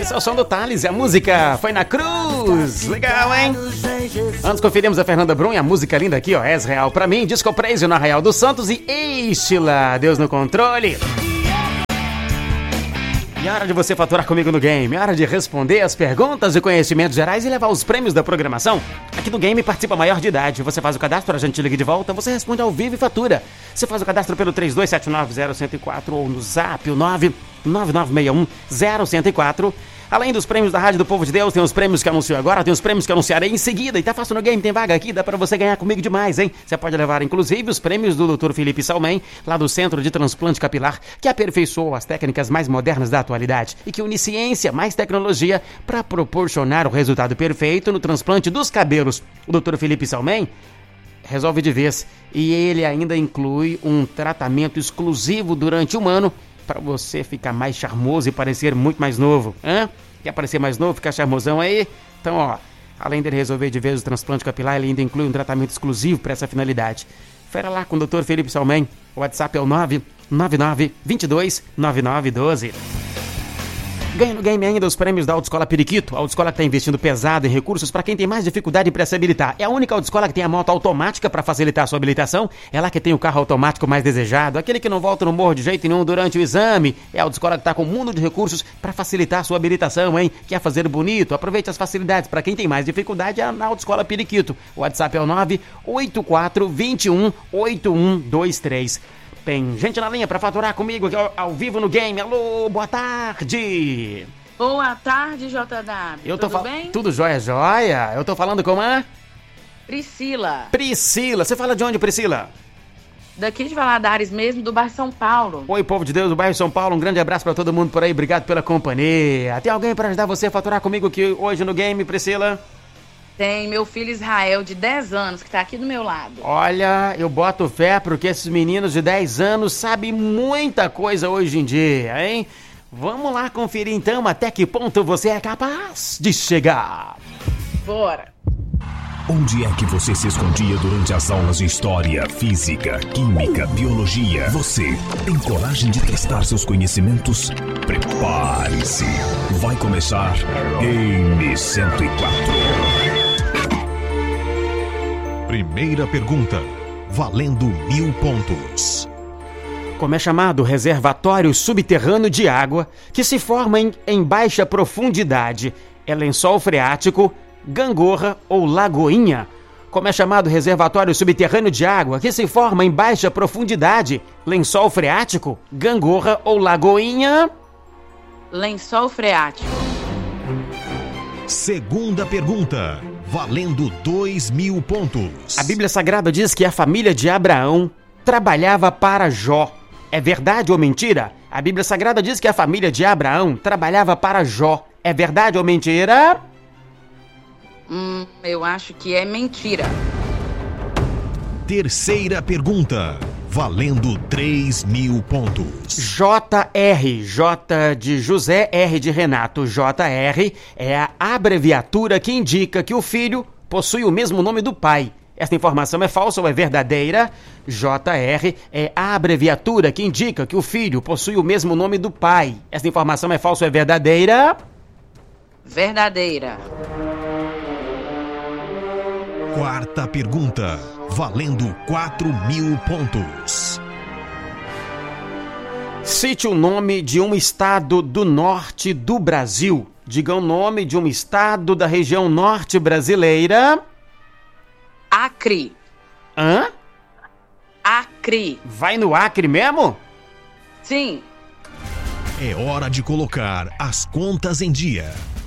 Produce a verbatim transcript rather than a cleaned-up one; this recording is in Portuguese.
Esse é o som do Thales e a música foi na cruz. Legal, hein? Antes conferimos a Fernanda Brum e a música linda aqui, ó. És real pra mim, Disco Praise na Arraial dos Santos e Estila, Deus no controle. E é hora de você faturar comigo no game, é hora de responder as perguntas de conhecimentos gerais e levar os prêmios da programação. Aqui no game participa maior de idade, você faz o cadastro, a gente liga de volta, você responde ao vivo e fatura. Você faz o cadastro pelo três dois sete nove zero um zero quatro ou no zap o nove nove nove seis um zero um zero quatro. Além dos prêmios da Rádio do Povo de Deus, tem os prêmios que anunciou agora, tem os prêmios que anunciarei em seguida. E tá fácil no game, tem vaga aqui, dá pra você ganhar comigo demais, hein? Você pode levar, inclusive, os prêmios do doutor Felipe Salmen, lá do Centro de Transplante Capilar, que aperfeiçoou as técnicas mais modernas da atualidade e que une ciência mais tecnologia para proporcionar o resultado perfeito no transplante dos cabelos. O doutor Felipe Salmen resolve de vez e ele ainda inclui um tratamento exclusivo durante um ano para você ficar mais charmoso e parecer muito mais novo. Hã? Quer parecer mais novo, ficar charmosão aí? Então, ó, além dele resolver de vez o transplante capilar, ele ainda inclui um tratamento exclusivo para essa finalidade. Fera lá com o doutor Felipe Salmen. O WhatsApp é o nove nove nove dois dois nove nove um dois. Ganha no game ainda os prêmios da Autoescola Periquito. A autoescola que está investindo pesado em recursos para quem tem mais dificuldade para se habilitar. É a única autoescola que tem a moto automática para facilitar a sua habilitação. É lá que tem o carro automático mais desejado, aquele que não volta no morro de jeito nenhum durante o exame. É a autoescola que está com um mundo de recursos para facilitar a sua habilitação, hein? Quer fazer bonito? Aproveite as facilidades. Para quem tem mais dificuldade, é na Autoescola Periquito. O WhatsApp é o nove oito quatro dois um oito um dois três. Tem gente na linha pra faturar comigo aqui ao, ao vivo no game. Alô, boa tarde. Boa tarde, J W. Eu Tudo tô fal... bem? Tudo jóia, jóia. Eu tô falando com a... Priscila. Priscila. Você fala de onde, Priscila? Daqui de Valadares mesmo, do bairro São Paulo. Oi, povo de Deus do bairro São Paulo. Um grande abraço pra todo mundo por aí. Obrigado pela companhia. Tem alguém pra ajudar você a faturar comigo aqui hoje no game, Priscila? Tem meu filho Israel, de dez anos, que tá aqui do meu lado. Olha, eu boto fé porque esses meninos de dez anos sabem muita coisa hoje em dia, hein? Vamos lá conferir então até que ponto você é capaz de chegar. Bora. Onde é que você se escondia durante as aulas de história, física, química, biologia? Você tem coragem de testar seus conhecimentos? Prepare-se. Vai começar Game cento e quatro. Primeira pergunta, valendo mil pontos. Como é chamado reservatório subterrâneo de água que se forma em, em baixa profundidade? É lençol freático, gangorra ou lagoinha? Como é chamado reservatório subterrâneo de água que se forma em baixa profundidade? Lençol freático, gangorra ou lagoinha? Lençol freático. Segunda pergunta, valendo dois mil pontos. A Bíblia Sagrada diz que a família de Abraão trabalhava para Jó. É verdade ou mentira? A Bíblia Sagrada diz que a família de Abraão trabalhava para Jó. É verdade ou mentira? Hum, eu acho que é mentira. Terceira pergunta, valendo três mil pontos. J R, J de José, R de Renato. J R é a abreviatura que indica que o filho possui o mesmo nome do pai. Esta informação é falsa ou é verdadeira? J R é a abreviatura que indica que o filho possui o mesmo nome do pai. Esta informação é falsa ou é verdadeira? Verdadeira. Quarta pergunta, valendo quatro mil pontos. Cite o nome de um estado do norte do Brasil. Diga o nome de um estado da região norte brasileira. Acre. Hã? Acre. Vai no Acre mesmo? Sim. É hora de colocar as contas em dia.